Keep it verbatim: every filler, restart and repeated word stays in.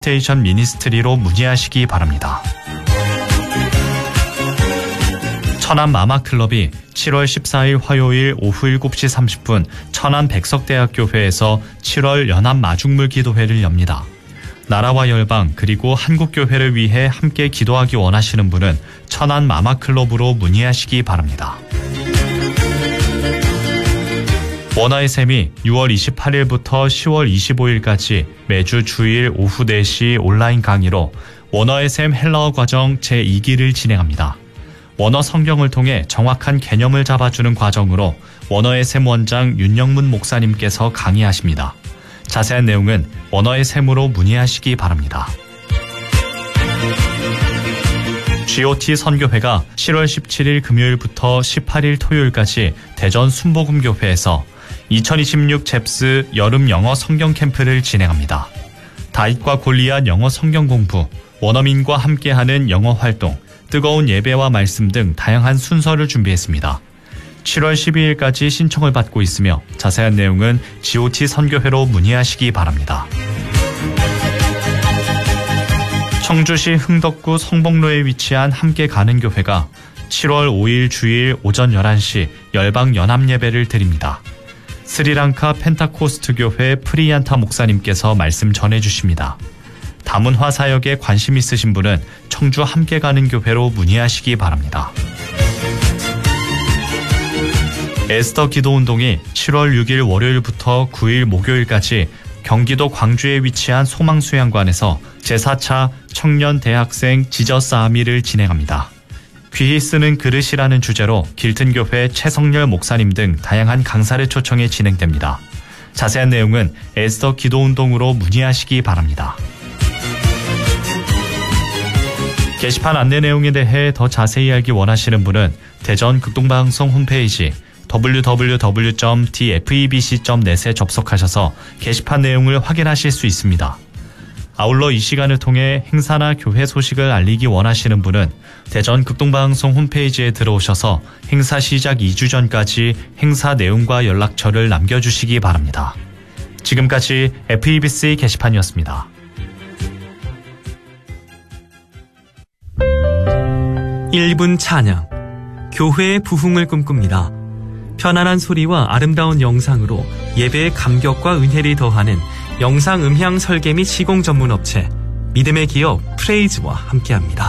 스테이션 미니스트리로 문의하시기 바랍니다. 천안 마마클럽이 칠월 십사일 화요일 오후 일곱 시 삼십 분 천안 백석대학교회에서 칠월 연합 마중물 기도회를 엽니다. 나라와 열방 그리고 한국교회를 위해 함께 기도하기 원하시는 분은 천안 마마클럽으로 문의하시기 바랍니다. 원어의 샘이 유월 이십팔일부터 시월 이십오일까지 매주 주일 오후 네 시 온라인 강의로 원어의 샘 헬라어 과정 제이 기를 진행합니다. 원어 성경을 통해 정확한 개념을 잡아주는 과정으로 원어의 샘 원장 윤영문 목사님께서 강의하십니다. 자세한 내용은 원어의 샘으로 문의하시기 바랍니다. 지오티 선교회가 칠월 십칠일 금요일부터 십팔일 토요일까지 대전 순복음교회에서 이천이십육 잽스 여름 영어 성경 캠프를 진행합니다. 다윗과 골리앗 영어 성경 공부, 원어민과 함께하는 영어 활동, 뜨거운 예배와 말씀 등 다양한 순서를 준비했습니다. 칠월 십이일까지 신청을 받고 있으며 자세한 내용은 지오티 선교회로 문의하시기 바랍니다. 청주시 흥덕구 성복로에 위치한 함께 가는 교회가 칠월 오일 주일 오전 열한 시 열방 연합 예배를 드립니다. 스리랑카 펜타코스트 교회 프리얀타 목사님께서 말씀 전해주십니다. 다문화 사역에 관심 있으신 분은 청주 함께 가는 교회로 문의하시기 바랍니다. 에스더 기도운동이 칠월 육일 월요일부터 구일 목요일까지 경기도 광주에 위치한 소망수양관에서 제사 차 청년 대학생 지저스 아미를 진행합니다. 귀히 쓰는 그릇이라는 주제로 길튼교회 최성열 목사님 등 다양한 강사를 초청해 진행됩니다. 자세한 내용은 에스더 기도운동으로 문의하시기 바랍니다. 게시판 안내 내용에 대해 더 자세히 알기 원하시는 분은 대전 극동방송 홈페이지 더블유 더블유 더블유 점 디 에프 이 비 씨 점 넷에 접속하셔서 게시판 내용을 확인하실 수 있습니다. 아울러 이 시간을 통해 행사나 교회 소식을 알리기 원하시는 분은 대전 극동방송 홈페이지에 들어오셔서 행사 시작 이 주 전까지 행사 내용과 연락처를 남겨주시기 바랍니다. 지금까지 에프 이 비 씨 게시판이었습니다. 일 분 찬양, 교회의 부흥을 꿈꿉니다. 편안한 소리와 아름다운 영상으로 예배의 감격과 은혜를 더하는 영상 음향 설계 및 시공 전문 업체 믿음의 기업 프레이즈와 함께합니다.